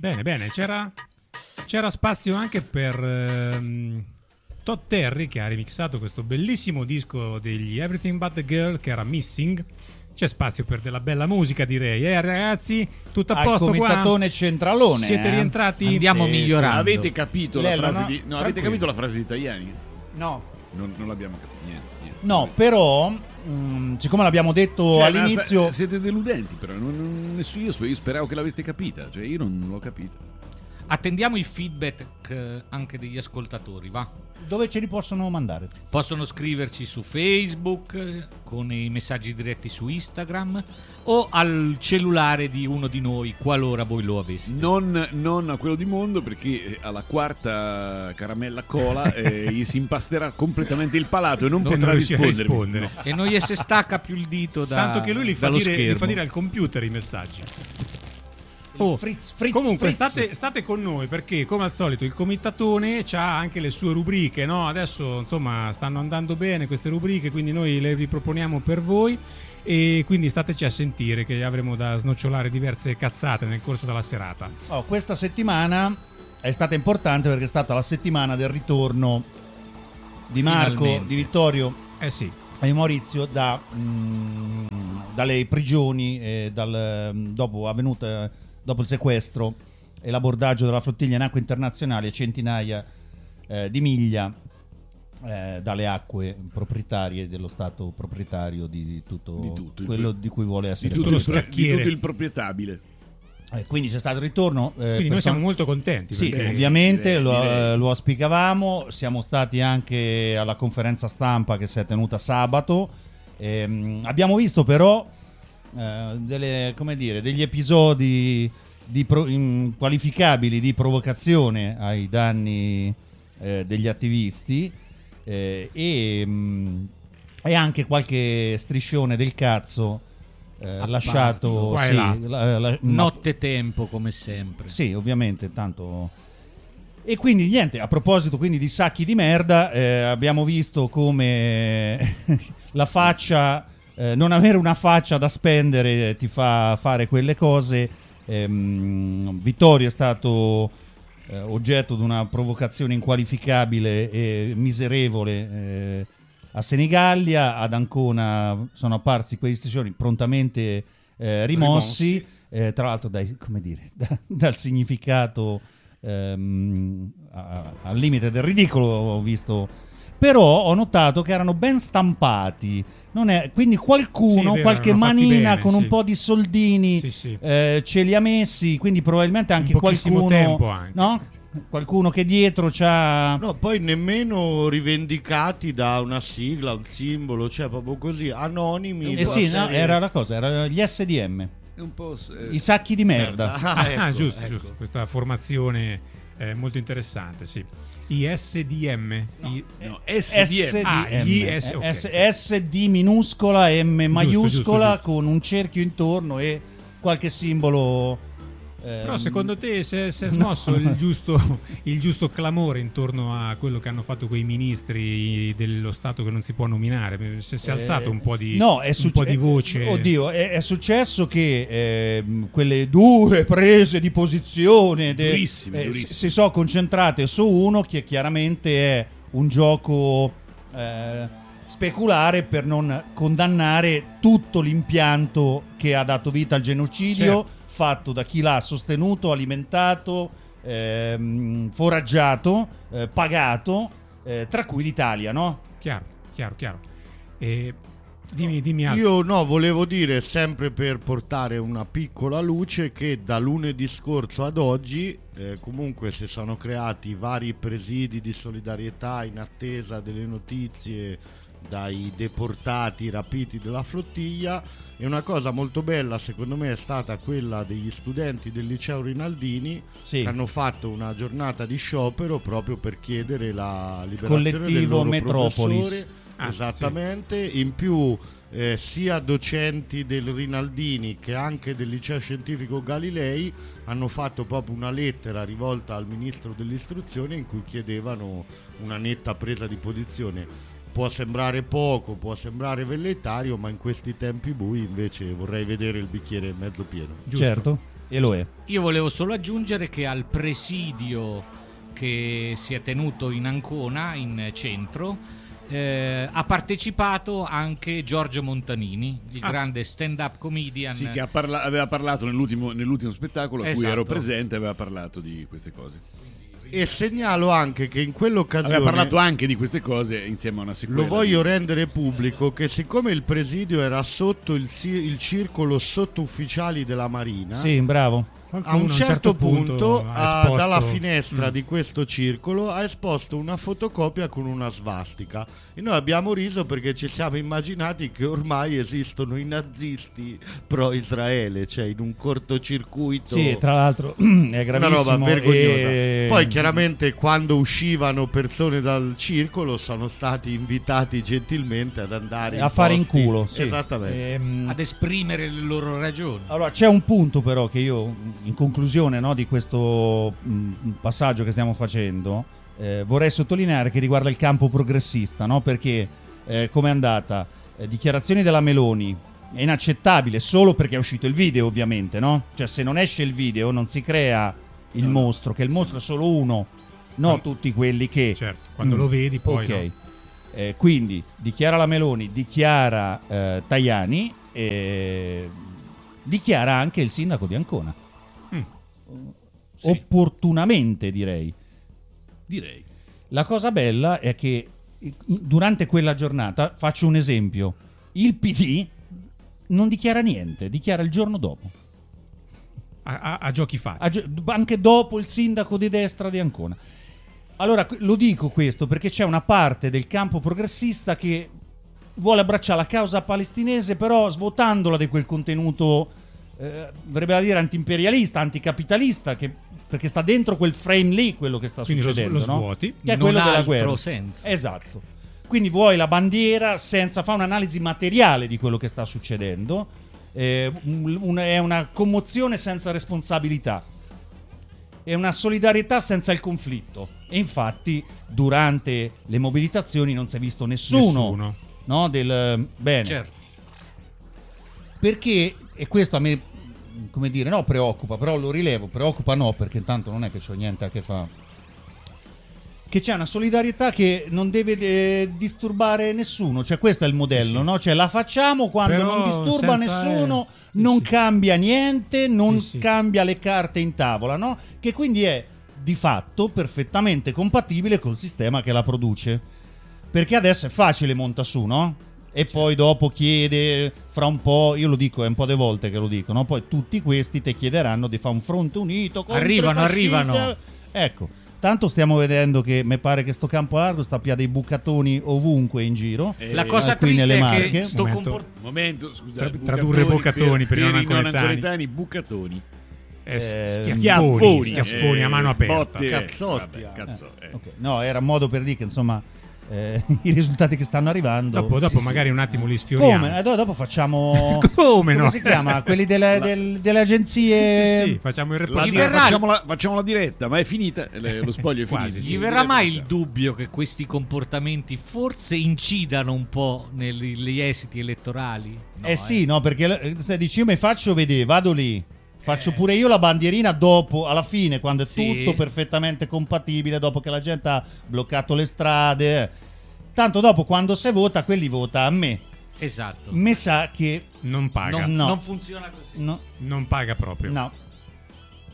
Bene, c'era spazio anche per Todd Terry, che ha remixato questo bellissimo disco degli Everything But The Girl, che era Missing. C'è spazio per della bella musica, direi, ragazzi? Tutto a posto qua? Al commentatone centralone. Siete rientrati? Andiamo migliorando. Avete capito Lello, la frase no? avete capito la frase di Tajani? No. Non l'abbiamo capito. Niente. No, però siccome l'abbiamo detto Cioè, all'inizio, siete deludenti, però nessuno, io speravo che l'aveste capita, cioè io non l'ho capita. Attendiamo il feedback anche degli ascoltatori, va? dove ce li possono mandare? Possono scriverci su Facebook con i messaggi diretti su Instagram o al cellulare di uno di noi qualora voi lo aveste. Non a quello di Mondo, perché alla quarta caramella cola gli si impasterà completamente il palato e non potrà rispondere. No. E non gli si stacca più il dito tanto che lui li fa dire al computer i messaggi. Fritz, comunque Fritz. State con noi, perché come al solito il Commentatone c'ha anche le sue rubriche, no? Adesso insomma stanno andando bene queste rubriche, quindi noi le riproponiamo per voi e quindi stateci a sentire che avremo da snocciolare diverse cazzate nel corso della serata. Questa settimana è stata importante perché è stata la settimana del ritorno di Marco, finalmente, di Vittorio sì, e di Maurizio dalle prigioni dopo il sequestro e l'abordaggio della flottiglia in acque internazionali a centinaia di miglia dalle acque proprietarie dello Stato proprietario di tutto quello di cui vuole essere di tutto il proprietabile. Quindi c'è stato il ritorno. Quindi noi siamo molto contenti. Sì, perché ovviamente lo auspicavamo. Siamo stati anche alla conferenza stampa che si è tenuta sabato. Abbiamo visto però degli episodi qualificabili di provocazione ai danni degli attivisti e anche qualche striscione del cazzo lasciato nottetempo come sempre. Sì, ovviamente tanto. E quindi niente, a proposito quindi di sacchi di merda, abbiamo visto come la faccia, non avere una faccia da spendere ti fa fare quelle cose. Vittorio è stato oggetto di una provocazione inqualificabile e miserevole a Senigallia. Ad Ancona sono apparsi quei striscioni prontamente rimossi. Tra l'altro dal significato al limite del ridicolo ho visto, però ho notato che erano ben stampati, quindi qualcuno, qualche manina bene, con un po' di soldini ce li ha messi, quindi probabilmente anche qualcuno tempo anche. No? Qualcuno che dietro c'ha. No, poi nemmeno rivendicati da una sigla, un simbolo, cioè proprio così, anonimi. Era la cosa, erano gli SDM. Un po', i sacchi di merda. Giusto. Questa formazione è molto interessante, sì. I SDM, SD minuscola, M maiuscola, giusto. con un cerchio intorno e qualche simbolo. Però secondo te si è smosso il giusto clamore intorno a quello che hanno fatto quei ministri dello Stato che non si può nominare? Si è alzato un po' di voce. Oddio, è successo che quelle dure prese di posizione durissime. si sono concentrate su uno che chiaramente è un gioco speculare per non condannare tutto l'impianto che ha dato vita al genocidio, fatto da chi l'ha sostenuto, alimentato, foraggiato, pagato, tra cui l'Italia, no? Chiaro. Dimmi altro. Io volevo dire, sempre per portare una piccola luce, che da lunedì scorso ad oggi comunque si sono creati vari presidi di solidarietà in attesa delle notizie dai deportati rapiti della flottiglia, e una cosa molto bella secondo me è stata quella degli studenti del liceo Rinaldini che hanno fatto una giornata di sciopero proprio per chiedere la liberazione collettivo del loro Metropolis. professore. Esattamente. In più sia docenti del Rinaldini che anche del liceo scientifico Galilei hanno fatto proprio una lettera rivolta al ministro dell'istruzione in cui chiedevano una netta presa di posizione. Può sembrare poco, può sembrare velleitario, ma in questi tempi bui invece vorrei vedere il bicchiere mezzo pieno. Giusto. Certo. E lo è. Io volevo solo aggiungere che al presidio che si è tenuto in Ancona, in centro, ha partecipato anche Giorgio Montanini, il grande stand-up comedian. Sì, che aveva parlato nell'ultimo spettacolo a cui ero presente, aveva parlato di queste cose. E segnalo anche che in quell'occasione aveva parlato anche di queste cose insieme a una sequela. Lo voglio rendere pubblico che siccome il presidio era sotto il circolo sottufficiali della Marina, sì, bravo. a un certo punto esposto... dalla finestra di questo circolo ha esposto una fotocopia con una svastica e noi abbiamo riso perché ci siamo immaginati che ormai esistono i nazisti pro Israele, cioè in un cortocircuito. Sì, tra l'altro è gravissimo, una roba vergognosa. Poi chiaramente quando uscivano persone dal circolo sono stati invitati gentilmente ad andare a fare in posti. culo, sì. Esattamente. Ad esprimere le loro ragioni. Allora c'è un punto però che io in conclusione, no, di questo passaggio che stiamo facendo, vorrei sottolineare che riguarda il campo progressista, no? Perché come è andata? Dichiarazioni della Meloni è inaccettabile solo perché è uscito il video, ovviamente, no? Cioè se non esce il video non si crea il mostro, che il mostro è solo uno, no tutti quelli che... Certo, quando lo vedi poi... Ok, no. Quindi dichiara la Meloni, dichiara Tajani, dichiara anche il sindaco di Ancona. Sì. Opportunamente direi. La cosa bella è che durante quella giornata, faccio un esempio, il PD non dichiara niente, dichiara il giorno dopo. A giochi fatti. Anche dopo il sindaco di destra di Ancona. Allora lo dico questo perché c'è una parte del campo progressista che vuole abbracciare la causa palestinese però svuotandola di quel contenuto vorrebbe dire antiimperialista, anticapitalista, perché sta dentro quel frame lì quello che sta quindi succedendo, lo no? svuoti. Che è Non quello ha della altro guerra. senso. Esatto. Quindi vuoi la bandiera senza fare un'analisi materiale di quello che sta succedendo, è una commozione senza responsabilità, è una solidarietà senza il conflitto. E infatti durante le mobilitazioni non si è visto nessuno. No, bene. Certo. Perché, e questo a me, come dire, no, preoccupa, però lo rilevo, preoccupa no, perché intanto non è che c'ho niente a che fare. Che c'è una solidarietà che non deve disturbare nessuno, cioè questo è il modello, sì. no? Cioè la facciamo quando però non disturba senza, nessuno, sì, non sì. cambia niente, non Sì, sì. cambia le carte in tavola, no? Che quindi è di fatto perfettamente compatibile col sistema che la produce. Perché adesso è facile monta su, no? E poi dopo chiede, fra un po', io lo dico, è un po' di volte che lo dico, no? Poi tutti questi ti chiederanno di fare un fronte unito contro i fascisti. Arrivano. Ecco, tanto stiamo vedendo che mi pare che sto campo largo sta più dei bucattoni ovunque in giro. La cosa qui triste nelle è Marche. che sto Momento. Momento, scusate. Tradurre bucatoni per i non anconetani. Bucatoni. Schiaffoni a mano aperta. Botte, Cazzotti. Ok. No, era un modo per dire che insomma i risultati che stanno arrivando. Dopo sì, magari sì. un attimo li sfioriamo. Come? Dopo facciamo. Come no? Come si chiama? Quelli delle agenzie. Sì, facciamo il reportage. Facciamo la diretta, ma è finita. Lo spoglio è Quasi, finito. sì. Gli verrà mai il dubbio che questi comportamenti forse incidano un po' negli esiti elettorali? No, Sì, no, perché se dici io mi faccio vedere, vado lì. Faccio pure io la bandierina dopo, alla fine, quando è Sì. tutto perfettamente compatibile, dopo che la gente ha bloccato le strade. Tanto dopo, quando si vota, quelli vota a me. Esatto. Mi sa che Non paga. No. Non funziona così. no, Non paga proprio. no.